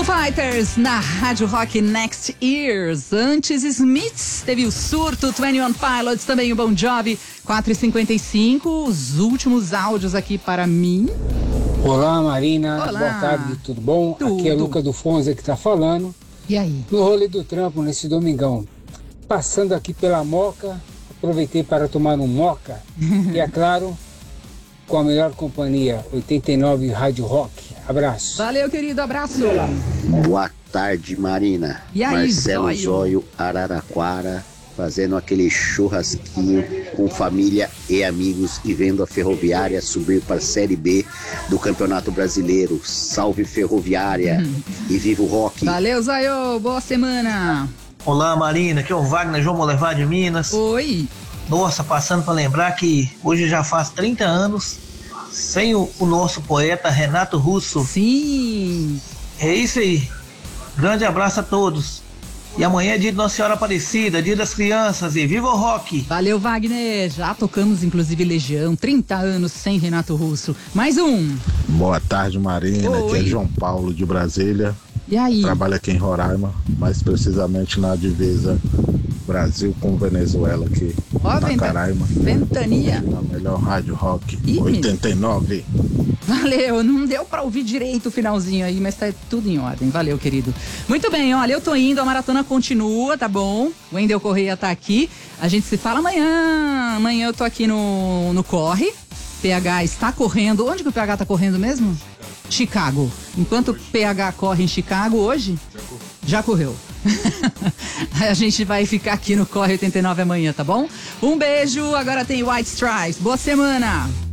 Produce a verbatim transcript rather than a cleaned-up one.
Fighters na Rádio Rock Next Years. Antes, Smiths, teve o Surto, vinte e um Pilots, também o Bon Jovi, quatro e cinquenta e cinco. Os últimos áudios aqui para mim. Olá, Marina. Olá. Boa tarde, tudo bom? Tudo. Aqui é Luca do Fonza que tá falando. E aí? No rolê do trampo, nesse domingão. Passando aqui pela Moca, aproveitei para tomar um Moca. E é claro, com a melhor companhia, oitenta e nove Rádio Rock. Abraço. Valeu, querido, abraço. Boa tarde, Marina. E aí, Marcelo Zóio? Zóio, Araraquara, fazendo aquele churrasquinho com família e amigos e vendo a Ferroviária subir para a Série B do Campeonato Brasileiro. Salve Ferroviária Hum. e viva o rock. Valeu, Zayo, boa semana. Olá, Marina, aqui é o Wagner João Molevar de Minas. Oi. Nossa, passando para lembrar que hoje já faz trinta anos, sem o, o nosso poeta Renato Russo. Sim. É isso aí. Grande abraço a todos. E amanhã é dia de Nossa Senhora Aparecida, dia das crianças, e viva o rock! Valeu, Wagner. Já tocamos, inclusive, Legião, trinta anos sem Renato Russo. Mais um. Boa tarde, Marina. Oi. Aqui é João Paulo de Brasília. E aí? Trabalho aqui em Roraima, mais precisamente na divisa Brasil com Venezuela aqui. Ó, na venta- Caraima. Ventania. Na melhor rádio rock, Ih, oitenta e nove. Valeu, não deu pra ouvir direito o finalzinho aí, mas tá tudo em ordem. Valeu, querido. Muito bem, olha, eu tô indo, a maratona continua, tá bom? O Wendel Correia tá aqui. A gente se fala amanhã. Amanhã eu tô aqui no, no Corre. P H está correndo. Onde que o P H tá correndo mesmo? Chicago. Enquanto o P H corre em Chicago hoje, já correu. A gente vai ficar aqui no Corre oitenta e nove amanhã, tá bom? Um beijo, agora tem White Stripes. Boa semana!